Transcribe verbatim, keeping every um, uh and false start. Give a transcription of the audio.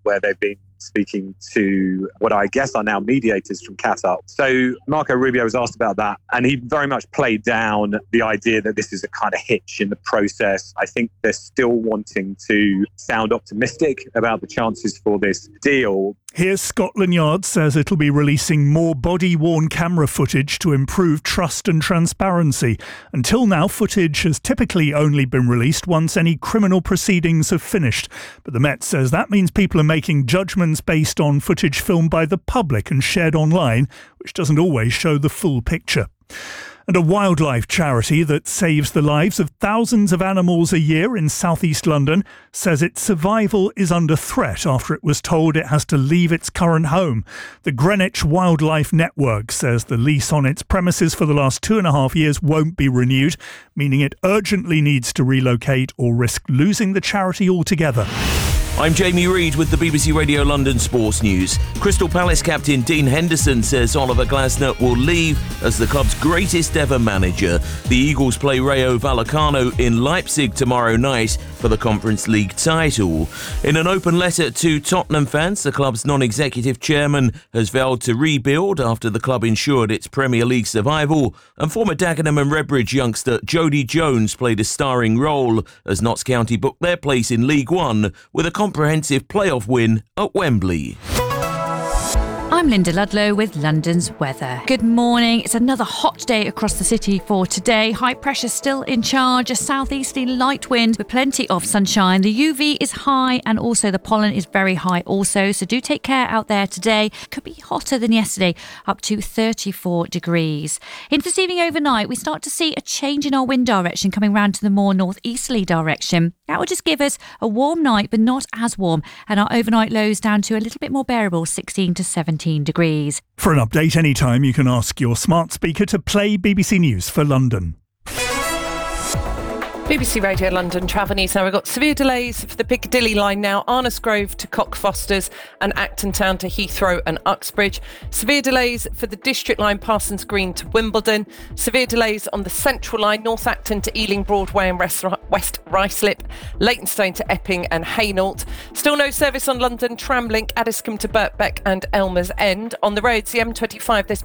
where they've been speaking to what I guess are now mediators from Qatar. So Marco Rubio was asked about that, and he very much played down the idea that this is a kind of hitch in the process. I think they're still wanting to sound optimistic about the chances for this deal. Here, Scotland Yard says it'll be releasing more body-worn camera footage to improve trust and transparency. Until now, footage has typically only been released once any criminal proceedings have finished. But the Met says that means people are making judgments based on footage filmed by the public and shared online, which doesn't always show the full picture. And a wildlife charity that saves the lives of thousands of animals a year in southeast London says its survival is under threat after it was told it has to leave its current home. The Greenwich Wildlife Network says the lease on its premises for the last two and a half years won't be renewed, meaning it urgently needs to relocate or risk losing the charity altogether. I'm Jamie Reid with the B B C Radio London Sports News. Crystal Palace captain Dean Henderson says Oliver Glasner will leave as the club's greatest ever manager. The Eagles play Rayo Vallecano in Leipzig tomorrow night for the Conference League title. In an open letter to Tottenham fans, the club's non-executive chairman has vowed to rebuild after the club ensured its Premier League survival, and former Dagenham and Redbridge youngster Jody Jones played a starring role as Notts County booked their place in League One with a comprehensive playoff win at Wembley. I'm Linda Ludlow with London's weather. Good morning. It's another hot day across the city for today. High pressure still in charge, a southeasterly light wind with plenty of sunshine. The U V is high and also the pollen is very high also, so do take care out there today. Could be hotter than yesterday, up to thirty-four degrees. Into this evening overnight, we start to see a change in our wind direction coming round to the more northeasterly direction. That will just give us a warm night, but not as warm, and our overnight lows down to a little bit more bearable, sixteen to seventeen degrees. For an update anytime, you can ask your smart speaker to play B B C News for London. B B C Radio London travel news. Now we've got severe delays for the Piccadilly line now, Arnos Grove to Cockfosters and Acton Town to Heathrow and Uxbridge. Severe delays for the District line, Parsons Green to Wimbledon. Severe delays on the Central line, North Acton to Ealing Broadway and West Ruislip, Leytonstone to Epping and Hainault. Still no service on London Tramlink, Addiscombe to Birkbeck and Elmer's End. On the roads, the M twenty-five, there's